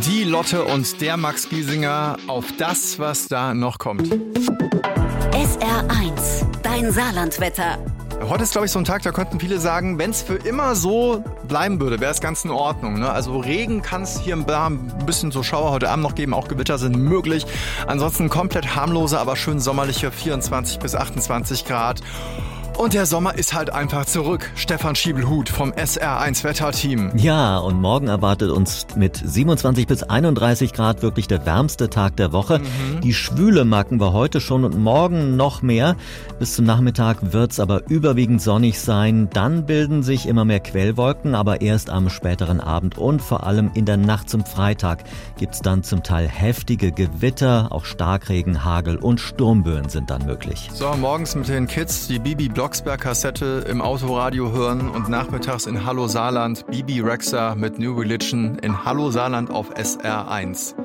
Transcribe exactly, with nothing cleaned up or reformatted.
Die Lotte und der Max Giesinger auf das, was da noch kommt. S R eins, dein Saarlandwetter. Heute ist, glaube ich, so ein Tag, da könnten viele sagen, wenn es für immer so bleiben würde, wäre es ganz in Ordnung. Ne? Also Regen kann es hier und da ein bisschen so Schauer heute Abend noch geben, auch Gewitter sind möglich. Ansonsten komplett harmlose, aber schön sommerliche vierundzwanzig bis achtundzwanzig Grad. Und der Sommer ist halt einfach zurück. Stefan Schiebelhut vom S R eins Wetterteam. Ja, und morgen erwartet uns mit siebenundzwanzig bis einunddreißig Grad wirklich der wärmste Tag der Woche. Mhm. Die Schwüle merken wir heute schon und morgen noch mehr. Bis zum Nachmittag wird's aber überwiegend sonnig sein. Dann bilden sich immer mehr Quellwolken, aber erst am späteren Abend und vor allem in der Nacht zum Freitag gibt's dann zum Teil heftige Gewitter. Auch Starkregen, Hagel und Sturmböen sind dann möglich. So, morgens mit den Kids die Bibi Blocksberg-Kassette im Autoradio hören und nachmittags in Hallo Saarland Bibi Rexha mit New Religion in Hallo Saarland auf S R eins.